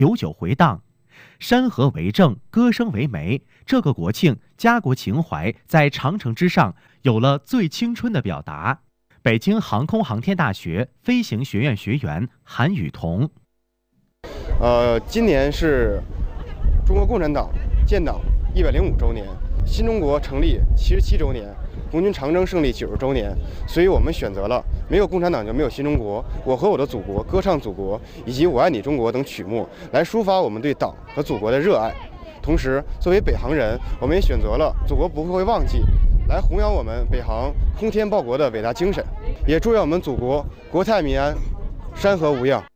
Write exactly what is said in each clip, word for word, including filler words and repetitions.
有酒回荡。山河为证，歌声为媒，这个国庆，家国情怀在长城之上有了最青春的表达。北京航空航天大学飞行学院学员韩雨桐。 呃，今年是中国共产党建党一百零五周年，新中国成立七十七周年，红军长征胜利九十周年，所以我们选择了没有共产党就没有新中国，我和我的祖国，歌唱祖国，以及我爱你中国等曲目，来抒发我们对党和祖国的热爱。同时，作为北航人，我们也选择了祖国不会忘记，来弘扬我们北航空天报国的伟大精神，也祝愿我们祖国国泰民安，山河无恙。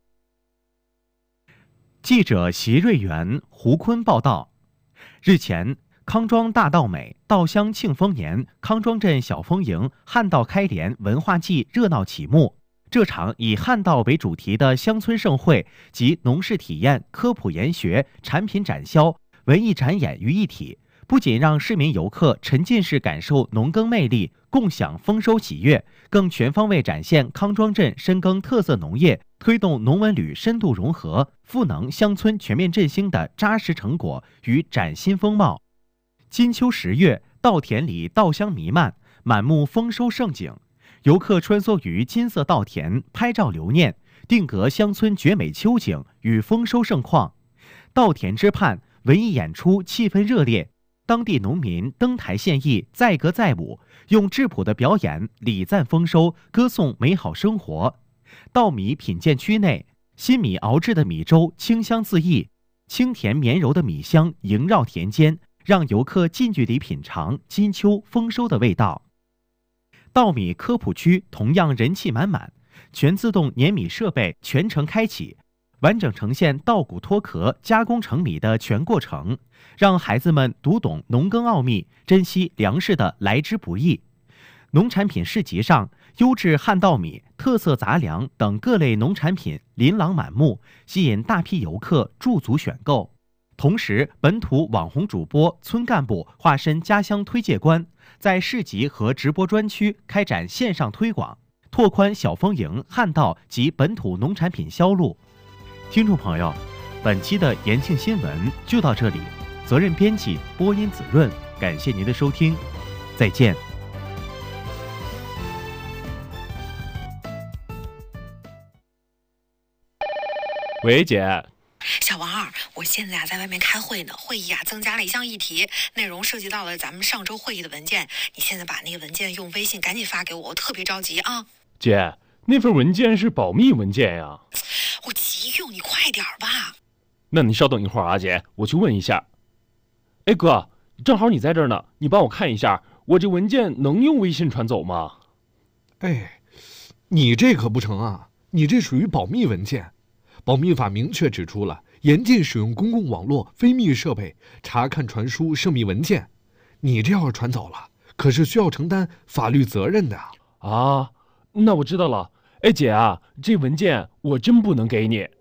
记者席瑞元、胡坤报道。日前，康庄大道美稻香庆丰年康庄镇小丰营汉稻开联文化季热闹启幕。这场以汉稻为主题的乡村盛会集农事体验、科普研学、产品展销、文艺展演于一体，不仅让市民游客沉浸式感受农耕魅力，共享丰收喜悦，更全方位展现康庄镇深耕特色农业，推动农文旅深度融合、赋能乡村全面振兴的扎实成果与崭新风貌。金秋十月，稻田里稻香弥漫，满目丰收盛景。游客穿梭于金色稻田，拍照留念，定格乡村绝美秋景与丰收盛况。稻田之畔，文艺演出气氛热烈，当地农民登台献艺，载歌载舞，用质朴的表演礼赞丰收，歌颂美好生活。稻米品鉴区内，新米熬制的米粥清香四溢，清甜绵柔的米香萦绕田间，让游客近距离品尝金秋丰收的味道。稻米科普区同样人气满满，全自动碾米设备全程开启，完整呈现稻谷脱壳、加工成米的全过程，让孩子们读懂农耕奥秘，珍惜粮食的来之不易。农产品市集上，优质旱稻米、特色杂粮等各类农产品琳琅满目，吸引大批游客驻足选购。同时，本土网红主播村干部化身家乡推介官，在市集和直播专区开展线上推广，拓宽小丰营旱稻及本土农产品销路。听众朋友，本期的延庆新闻就到这里，责任编辑播音子润，感谢您的收听，再见。 喂，姐。 小王二，我现在啊在外面开会呢，会议啊增加了一项议题，内容涉及到了咱们上周会议的文件，你现在把那个文件用微信赶紧发给我，我特别着急啊。 姐，那份文件是保密文件呀。 我急用，你快点吧。 那你稍等一会儿啊，姐，我去问一下。哎哥，正好你在这儿呢，你帮我看一下，我这文件能用微信传走吗？ 哎，你这可不成啊，你这属于保密文件。保密法明确指出了，严禁使用公共网络、非密设备查看、传输涉密文件。你这要是传走了，可是需要承担法律责任的啊。那我知道了。哎姐啊，这文件我真不能给你。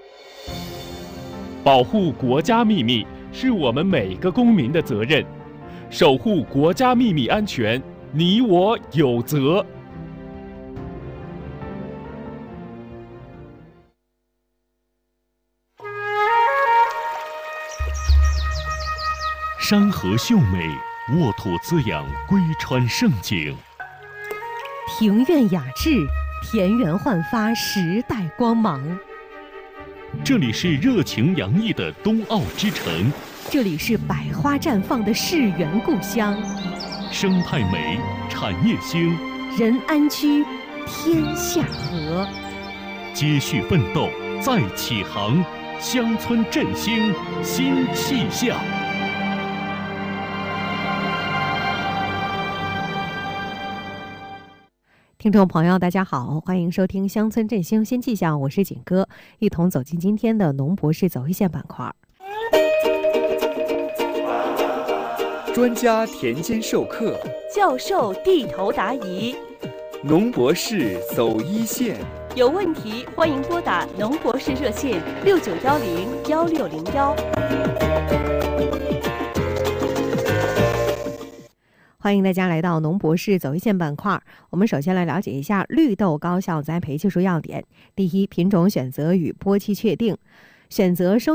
保护国家秘密是我们每个公民的责任，守护国家秘密安全，你我有责。 山河秀美，沃土滋养，归川盛景； 庭院雅致，田园焕发时代光芒。 这里是热情洋溢的冬奥之城， 这里是百花绽放的世园故乡。 生态美，产业兴， 人安居，天下和。 接续奋斗，再起航，乡村振兴新气象。 听众朋友大家好，欢迎收听乡村振兴新气象，我是景哥，一同走进今天的农博士走一线板块。 专家田间授课， 教授地头答疑， 农博士走一线。 有问题欢迎拨打农博士热线六九幺零幺六零幺。 欢迎大家来到农博士走一线板块。我们首先来了解一下绿豆高效栽培技术要点。第一，品种选择与播期确定，选择收